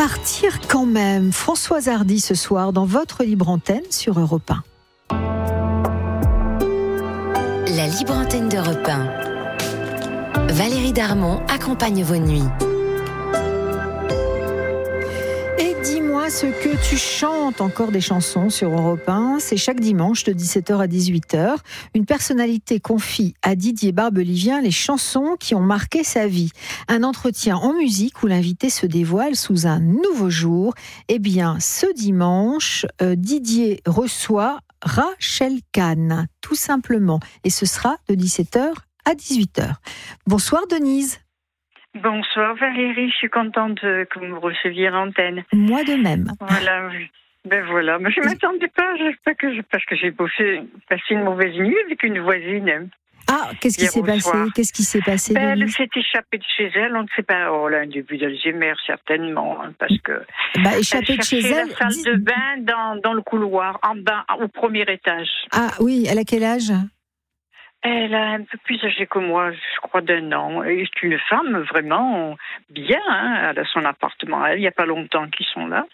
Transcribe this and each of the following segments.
Partir quand même. Françoise Hardy ce soir dans votre libre antenne sur Europe 1. La libre antenne d'Europe 1. Valérie Darmon accompagne vos nuits. Et dis-moi ce que tu chantes encore des chansons sur Europe 1. C'est chaque dimanche de 17h à 18h. Une personnalité confie à Didier Barbelivien les chansons qui ont marqué sa vie. Un entretien en musique où l'invité se dévoile sous un nouveau jour. Eh bien, ce dimanche, Didier reçoit Rachel Kahn, tout simplement. Et ce sera de 17h à 18h. Bonsoir Denise. Bonsoir Valérie, je suis contente que vous me receviez à l'antenne. Moi de même. Voilà, voilà. Mais je ne m'attendais pas, parce que j'ai passé une mauvaise nuit avec une voisine. Ah, qu'est-ce qui s'est passé Elle s'est échappée de chez elle, on ne sait pas. Oh là, un début d'Alzheimer, certainement, parce que. Échappée de chez elle. La salle de bain dans le couloir, en bas, au premier étage. Ah oui, elle a quel âge ? Elle a un peu plus âgée que moi, je crois d'1 an. Et c'est une femme vraiment bien, hein. Elle a son appartement, il n'y a pas longtemps qu'ils sont là.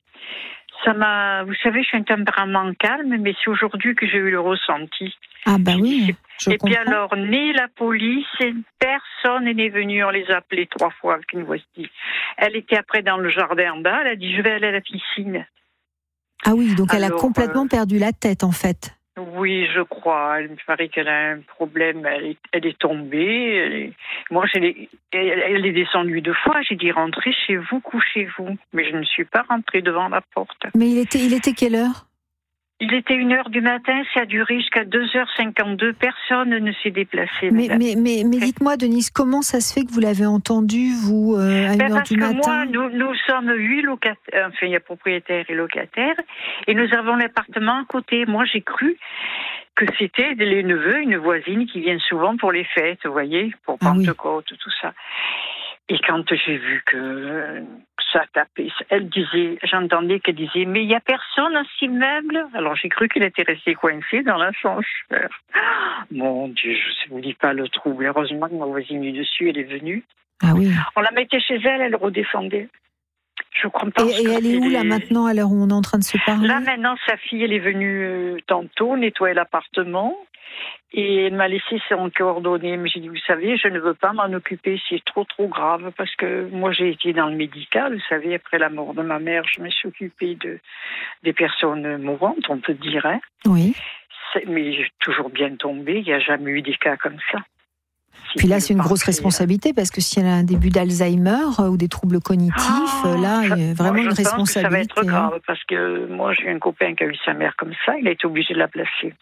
Vous savez, je suis un tempérament calme, mais c'est aujourd'hui que j'ai eu le ressenti. Ah bah oui, je comprends. Puis alors, ni la police, personne n'est venu, on les a appelés 3 fois avec une voici. Elle était après dans le jardin en bas, elle a dit je vais aller à la piscine. Ah oui, donc elle a complètement perdu la tête en fait. Oui, je crois. Il me paraît qu'elle a un problème. Elle est tombée. Moi, elle est descendue 2 fois. J'ai dit rentrez chez vous, couchez-vous. Mais je ne suis pas rentrée devant la porte. Mais il était quelle heure ? Il était 1h du matin. Ça a duré jusqu'à 2h52. Personne ne s'est déplacé. Mais dites-moi, Denise, comment ça se fait que vous l'avez entendu, vous, à 1h du matin ? Parce que moi, nous sommes 8 locataires. Enfin, il y a propriétaires et locataires. Et nous avons l'appartement à côté. Moi, j'ai cru que c'était les neveux, une voisine qui vient souvent pour les fêtes, vous voyez, pour Pentecôte, tout ça. Et quand j'ai vu que ça tapait, j'entendais qu'elle disait, mais il n'y a personne dans cet immeuble. Alors j'ai cru qu'elle était restée coincée dans l'ascenseur. Mon Dieu, je ne vous dis pas le trouble. Heureusement que ma voisine du dessus, elle est venue. Ah oui. On la mettait chez elle, elle redescendait. Je comprends pas. Et elle est où là maintenant, à l'heure où on est en train de se parler ? Là maintenant, sa fille, elle est venue tantôt nettoyer l'appartement. Et elle m'a laissé son coordonnées. Mais j'ai dit, vous savez, je ne veux pas m'en occuper, c'est trop grave. Parce que moi, j'ai été dans le médical. Vous savez, après la mort de ma mère, je me suis occupée des personnes mourantes, on peut dire. Hein. Oui. Mais j'ai toujours bien tombé. Il n'y a jamais eu des cas comme ça. Puis là, c'est une grosse responsabilité parce que si elle a un début d'Alzheimer ou des troubles cognitifs, là, il y a vraiment une responsabilité. Ça va être grave parce que moi, j'ai un copain qui a eu sa mère comme ça. Il a été obligé de la placer.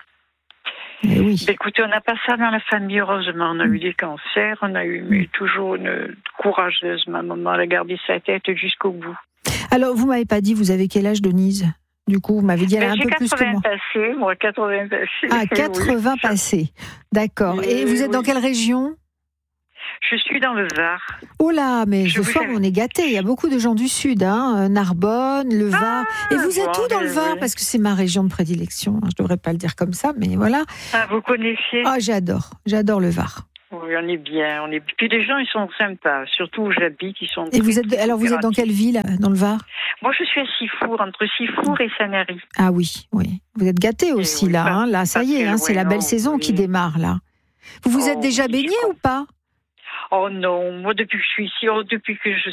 Mais oui. Écoutez, on n'a pas ça dans la famille, heureusement. On a eu des cancers, mais toujours une courageuse. Ma maman, elle a gardé sa tête jusqu'au bout. Alors, vous m'avez pas dit, vous avez quel âge, Denise ? Du coup, vous m'avez dit, elle a un peu plus que moi. J'ai 80 passés. Ah, 80 passés. D'accord. Et vous êtes dans quelle région ? Je suis dans le Var. Oh là, mais ce soir, on est gâtés. Il y a beaucoup de gens du Sud, hein, Narbonne, le Var. Et vous êtes où dans le Var ? Parce que c'est ma région de prédilection. Je ne devrais pas le dire comme ça, mais voilà. Ah, vous connaissez ? Ah, j'adore le Var. Oui, on est bien. Puis les gens, ils sont sympas. Surtout où j'habite, ils sont. Et vous êtes dans quelle ville, dans le Var ? Moi, je suis à Sifour, entre Sifour et Sanary. Ah oui. Vous êtes gâtés aussi, oui, là. Là, ça y est, c'est la belle saison qui démarre, là. Vous êtes déjà baigné ou pas ? Oh non, moi depuis que je suis ici, depuis que je